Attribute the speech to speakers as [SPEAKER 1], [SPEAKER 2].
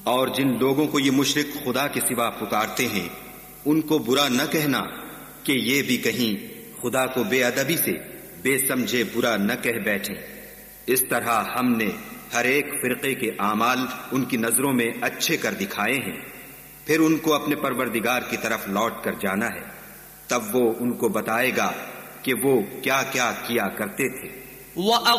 [SPEAKER 1] और जिन लोगों को ये मुशरिक खुदा के सिवा पुकारते हैं उनको बुरा न कहना कि ये भी कहीं खुदा को बेअदबी से बेसमझे बुरा न कह बैठे। इस तरह हमने हर एक फिरके के आमाल उनकी नजरों में अच्छे कर दिखाए हैं, फिर उनको अपने परवरदिगार की तरफ लौट कर जाना है, तब वो उनको बताएगा कि वो क्या क्या किया करते थे।